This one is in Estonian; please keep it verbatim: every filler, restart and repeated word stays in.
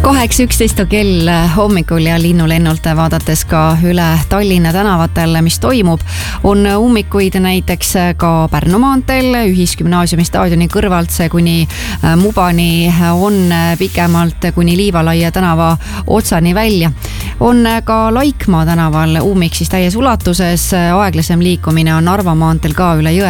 kaheks üksteist kell hommikul ja linnulennult vaadates ka üle Tallinna tänavatel, mis toimub, on ummikuid näiteks ka Pärnu maanteel Ühisgümnaasiumi staadioni kõrvalt see kuni Mubani, on pikemalt kuni Liivalaia tänava otsani välja. On ka Laikmaa tänaval ummik siis täies ulatuses, aeglasem liikumine on Narva maanteel ka üle jõe